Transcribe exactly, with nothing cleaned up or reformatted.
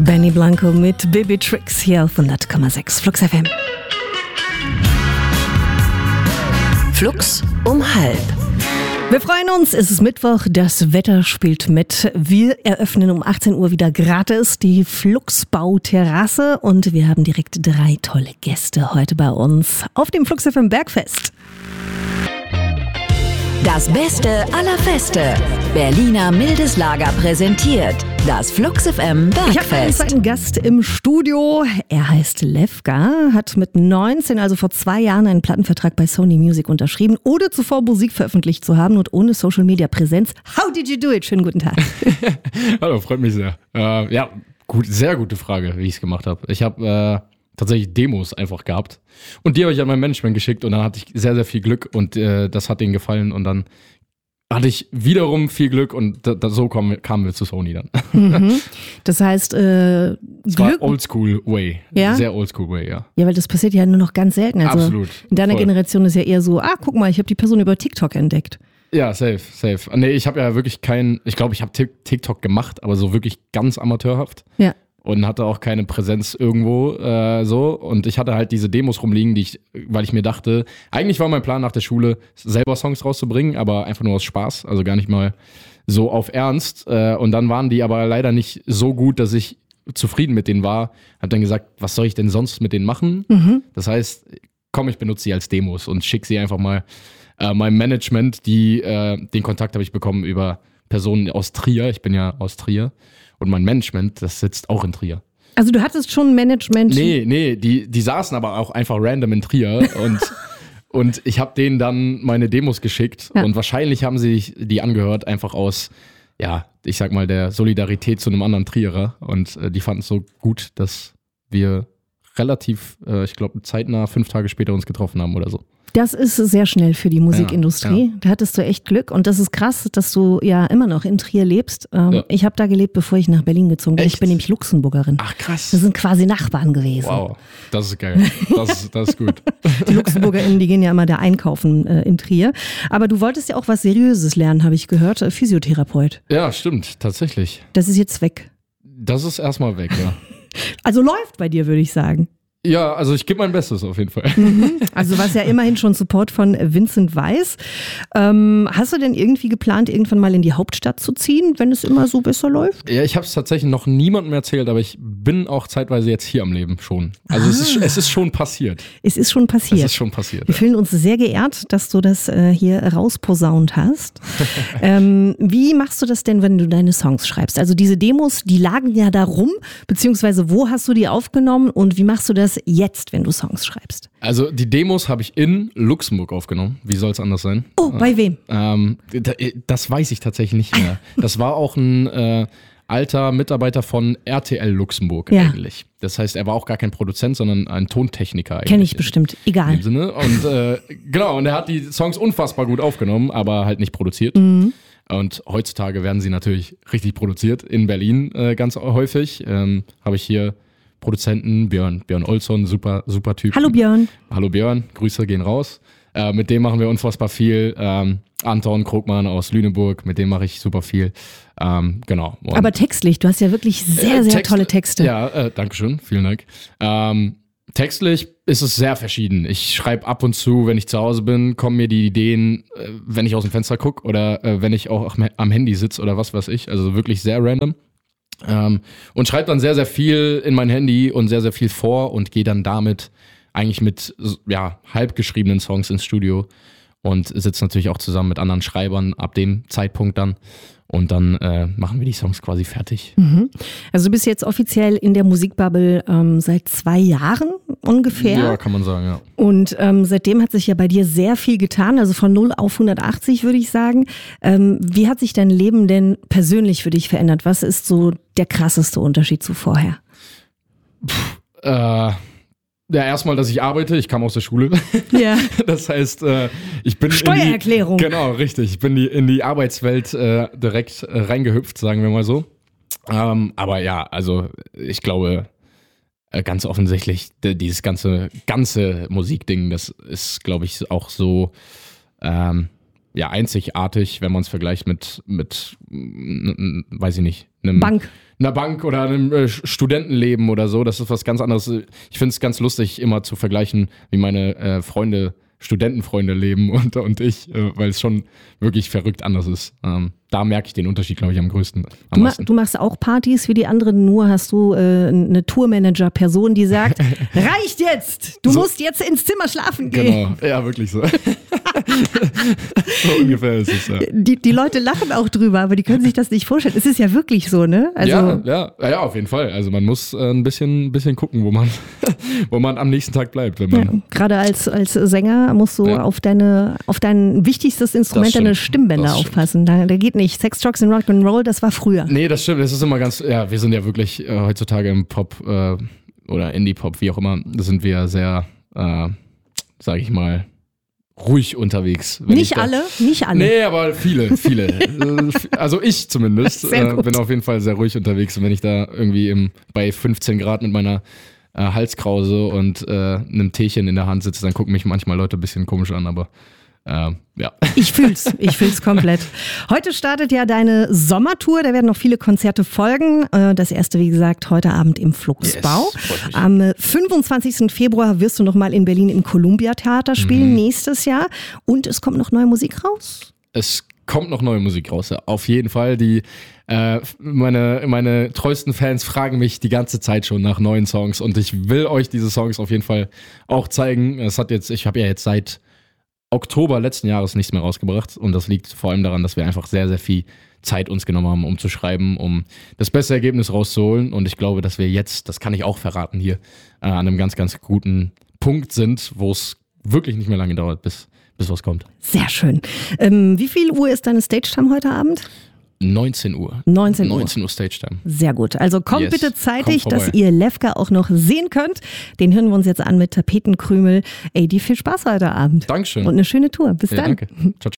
Benny Blanco mit Baby Tricks hier auf hundert Komma sechs Flux F M. Flux um halb. Wir freuen uns, es ist Mittwoch, das Wetter spielt mit. Wir eröffnen um achtzehn Uhr wieder gratis die Fluxbau-Terrasse und wir haben direkt drei tolle Gäste heute bei uns auf dem Flux F M Bergfest. Das Beste aller Feste. Berliner Mildes Lager präsentiert das Flux F M Ich habe Bergfest. einen Gast im Studio. Er heißt Lefka, hat mit neunzehn, also vor zwei Jahren, einen Plattenvertrag bei Sony Music unterschrieben, ohne zuvor Musik veröffentlicht zu haben und ohne Social Media Präsenz. How did you do it? Schönen guten Tag. Hallo, freut mich sehr. Äh, ja, gut, sehr gute Frage, wie ich es gemacht habe. Ich habe äh, tatsächlich Demos einfach gehabt und die habe ich an mein Management geschickt und dann hatte ich sehr, sehr viel Glück und äh, das hat denen gefallen und dann hatte ich wiederum viel Glück und da, da, so kamen, kamen wir zu Sony dann. Mhm. Das heißt, äh, Das war Glück. Oldschool Way. Ja? Sehr Oldschool Way, ja. Ja, weil das passiert ja nur noch ganz selten. Also Absolut. In deiner Voll. Generation ist ja eher so, ah, guck mal, ich habe die Person über TikTok entdeckt. Ja, safe, safe. Nee, ich habe ja wirklich keinen, ich glaube, ich habe TikTok gemacht, aber so wirklich ganz amateurhaft. Ja. Und hatte auch keine Präsenz irgendwo äh, so. Und ich hatte halt diese Demos rumliegen, die ich, weil ich mir dachte, eigentlich war mein Plan nach der Schule, selber Songs rauszubringen, aber einfach nur aus Spaß, also gar nicht mal so auf Ernst. Äh, und dann waren die aber leider nicht so gut, dass ich zufrieden mit denen war. Hab dann gesagt, was soll ich denn sonst mit denen machen? Mhm. Das heißt, komm, ich benutze sie als Demos und schicke sie einfach mal äh, meinem Management, die, äh, den Kontakt habe ich bekommen über Personen aus Trier. Ich bin ja aus Trier. Und mein Management, das sitzt auch in Trier. Also du hattest schon ein Management. Nee, nee, die, die saßen aber auch einfach random in Trier und, und ich habe denen dann meine Demos geschickt Ja. und wahrscheinlich haben sie sich die angehört, einfach aus, ja, ich sag mal, der Solidarität zu einem anderen Trierer und äh, die fanden es so gut, dass wir relativ, äh, ich glaube, zeitnah fünf Tage später uns getroffen haben oder so. Das ist sehr schnell für die Musikindustrie. Ja, ja. Da hattest du echt Glück. Und das ist krass, dass du ja immer noch in Trier lebst. Ähm, Ja. Ich habe da gelebt, bevor ich nach Berlin gezogen bin. Echt? Ich bin nämlich Luxemburgerin. Ach krass. Wir sind quasi Nachbarn gewesen. Wow, das ist geil. Das ist, das ist gut. Die LuxemburgerInnen, die gehen ja immer da einkaufen äh, in Trier. Aber du wolltest ja auch was Seriöses lernen, habe ich gehört. Äh, Physiotherapeut. Ja, stimmt, tatsächlich. Das ist jetzt weg. Das ist erstmal weg, ja. Also läuft bei dir, würde ich sagen. Ja, also ich gebe mein Bestes auf jeden Fall. Also was ja immerhin schon Support von Vincent Weiss. Ähm, hast du denn irgendwie geplant, irgendwann mal in die Hauptstadt zu ziehen, wenn es immer so besser läuft? Ja, ich habe es tatsächlich noch niemandem erzählt, aber ich bin auch zeitweise jetzt hier am Leben schon. Also es, ist, es ist schon passiert. Es ist schon passiert. Es ist schon passiert. Wir fühlen uns sehr geehrt, dass du das äh, hier rausposaunt hast. ähm, wie machst du das denn, wenn du deine Songs schreibst? Also diese Demos, die lagen ja da rum, beziehungsweise wo hast du die aufgenommen und wie machst du das jetzt, wenn du Songs schreibst? Also die Demos habe ich in Luxemburg aufgenommen. Wie soll es anders sein? Oh, bei wem? Ähm, da- das weiß ich tatsächlich nicht mehr. Das war auch ein äh, alter Mitarbeiter von R T L Luxemburg Ja. eigentlich. Das heißt, er war auch gar kein Produzent, sondern ein Tontechniker eigentlich. Kenn ich bestimmt. In Egal. dem Sinne. Und äh, genau, und er hat die Songs unfassbar gut aufgenommen, aber halt nicht produziert. Mhm. Und heutzutage werden sie natürlich richtig produziert. In Berlin äh, ganz häufig. Ähm, habe ich hier Produzenten, Björn, Björn Olsson, super, super Typ. Hallo Björn. Hallo Björn, Grüße gehen raus. Äh, mit dem machen wir unfassbar viel. Ähm, Anton Krogmann aus Lüneburg, mit dem mache ich super viel. Ähm, genau. Und Aber textlich, du hast ja wirklich sehr, äh, sehr Text- tolle Texte. Ja, äh, Dankeschön, vielen Dank. Ähm, textlich ist es sehr verschieden. Ich schreibe ab und zu, wenn ich zu Hause bin, kommen mir die Ideen, äh, wenn ich aus dem Fenster gucke oder äh, wenn ich auch am- am Handy sitze oder was weiß ich. Also wirklich sehr random. Ähm, und schreibe dann sehr, sehr viel in mein Handy und sehr, sehr viel vor und gehe dann damit eigentlich mit ja, halb geschriebenen Songs ins Studio und sitze natürlich auch zusammen mit anderen Schreibern ab dem Zeitpunkt dann und dann äh, machen wir die Songs quasi fertig. Also du bist jetzt offiziell in der Musikbubble ähm, seit zwei Jahren ungefähr. Ja, kann man sagen, ja. Und ähm, seitdem hat sich ja bei dir sehr viel getan, also von null auf hundertachtzig würde ich sagen. Ähm, wie hat sich dein Leben denn persönlich für dich verändert? Was ist so der krasseste Unterschied zu vorher? Äh, ja, erstmal, dass ich arbeite. Ich kam aus der Schule. Ja. Das heißt, äh, ich bin Steuererklärung. In die, genau, richtig. Ich bin die, in die Arbeitswelt äh, direkt äh, reingehüpft, sagen wir mal so. Ähm, aber ja, also ich glaube, äh, ganz offensichtlich, d- dieses ganze, ganze Musikding, das ist, glaube ich, auch so ähm, ja, einzigartig, wenn man es vergleicht mit, mit, n- n- weiß ich nicht, einem Bank. einer Bank oder einem äh, Studentenleben oder so. Das ist was ganz anderes. Ich finde es ganz lustig, immer zu vergleichen, wie meine äh, Freunde, Studentenfreunde leben und, und ich, äh, weil es schon wirklich verrückt anders ist. Ähm, da merke ich den Unterschied, glaube ich, am größten. Am du, ma- du machst auch Partys wie die anderen, nur hast du äh, eine Tourmanager-Person, die sagt, reicht jetzt, du So. musst jetzt ins Zimmer schlafen gehen. Genau, ja, wirklich so. So ungefähr ist es, ja. Die, die Leute lachen auch drüber, aber die können sich das nicht vorstellen. Es ist ja wirklich so, ne? Also, ja, ja, ja, auf jeden Fall. Also man muss äh, ein bisschen, bisschen gucken, wo man, wo man am nächsten Tag bleibt. Wenn man ja, gerade als, als Sänger musst du Ja. auf, deine, auf dein wichtigstes Instrument, stimmt. deine Stimmbänder Das stimmt. aufpassen. Da, da geht nicht. Sex, Drugs and Rock'n'Roll, das war früher. Nee, das stimmt. Das ist immer ganz, ja, wir sind ja wirklich äh, heutzutage im Pop äh, oder Indie-Pop, wie auch immer, sind wir sehr, äh, sag ich mal, ruhig unterwegs. Wenn ich Nicht da- alle, nicht alle. Nee, aber viele, viele. Äh, also ich zumindest Sehr äh, gut. bin auf jeden Fall sehr ruhig unterwegs. Und wenn ich da irgendwie im, bei fünfzehn Grad mit meiner äh, Halskrause und äh, einem Teechen in der Hand sitze, dann gucken mich manchmal Leute ein bisschen komisch an, aber äh, ja. Ich fühl's, ich fühl's komplett. Heute startet ja deine Sommertour, da werden noch viele Konzerte folgen. Äh, Das erste, wie gesagt, heute Abend im Flugsbau. Yes, freut mich. Am äh, fünfundzwanzigsten Februar wirst du nochmal in Berlin im Columbia Theater spielen, Mhm. nächstes Jahr. Und es kommt noch neue Musik raus. Es kommt noch neue Musik raus, ja. Auf jeden Fall. Die, äh, meine, meine treuesten Fans fragen mich die ganze Zeit schon nach neuen Songs und ich will euch diese Songs auf jeden Fall auch zeigen. Es hat jetzt, ich habe ja jetzt seit Oktober letzten Jahres nichts mehr rausgebracht und das liegt vor allem daran, dass wir einfach sehr, sehr viel Zeit uns genommen haben, um zu schreiben, um das beste Ergebnis rauszuholen und ich glaube, dass wir jetzt, das kann ich auch verraten hier, äh, an einem ganz, ganz guten Punkt sind, wo es wirklich nicht mehr lange dauert, bis, bis was kommt. Sehr schön. Ähm, wie viel Uhr ist deine Stage-Time heute Abend? neunzehn Uhr. neunzehn Uhr. neunzehn Uhr Stage-Time. Sehr gut. Also kommt Yes. bitte zeitig, Kommt vorbei. dass ihr Lefka auch noch sehen könnt. Den hören wir uns jetzt an mit Tapetenkrümel. Ey, dir viel Spaß heute Abend. Dankeschön. Und eine schöne Tour. Bis Ja, dann. danke. Ciao, ciao.